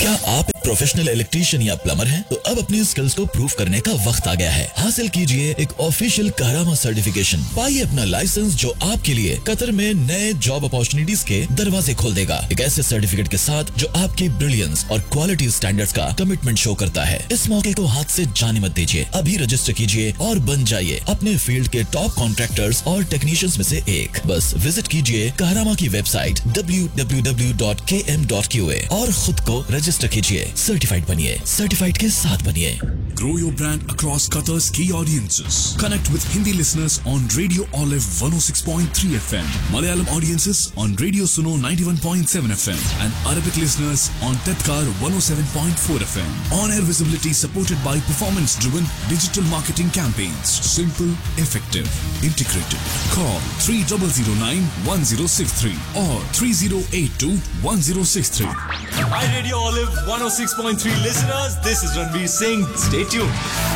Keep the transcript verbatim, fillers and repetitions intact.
क्या आप एक प्रोफेशनल इलेक्ट्रीशियन या प्लम्बर हैं? तो अब अपनी स्किल्स को प्रूव करने का वक्त आ गया है। हासिल कीजिए एक ऑफिशियल कहरामा सर्टिफिकेशन। पाइए अपना लाइसेंस जो आपके लिए कतर में नए जॉब अपॉर्चुनिटीज के दरवाजे खोल देगा। एक ऐसे सर्टिफिकेट के साथ जो आपकी ब्रिलियंस और क्वालिटी स्टैंडर्ड्स का कमिटमेंट शो करता है। इस मौके को हाथ से जाने मत दीजिए। अभी रजिस्टर कीजिए और बन जाइए अपने फील्ड के टॉप कॉन्ट्रैक्टर्स और टेक्नीशियंस में से एक। बस विजिट कीजिए कहरामा की website W W W dot के एम डॉट क्यू ए और खुद को रजिस्टर कीजिए। सर्टिफाइड बनिए, सर्टिफाइड के साथ बनिए। Grow your brand across Qatar's key audiences. Connect with Hindi listeners on Radio Olive one oh six point three F M, Malayalam audiences on Radio Suno ninety-one point seven F M, and Arabic listeners on Tedkar one oh seven point four F M. On-air visibility supported by performance-driven digital marketing campaigns. Simple, effective, integrated. Call three zero zero nine one zero six three or three zero eight two one zero six three. Hi Radio Olive one oh six point three listeners, this is Ranveer Singh. Stay tuned.